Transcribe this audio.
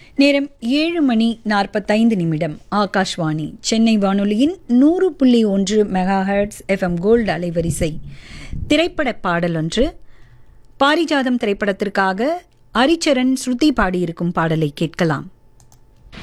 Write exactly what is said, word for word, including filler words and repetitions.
நேரம் ஏழு மணி நாற்பத்தைந்து நிமிடம். ஆகாஷ்வாணி சென்னை வானொலியின் நூறு புள்ளி ஒன்று மெகா ஹெர்ட்ஸ் எஃப்எம் கோல்டு அலைவரிசை. திரைப்பட பாடலொன்று. பாரிஜாதம் திரைப்படத்திற்காக ஹரிச்சரன் ஸ்ருதி பாடியிருக்கும் பாடலை கேட்கலாம்.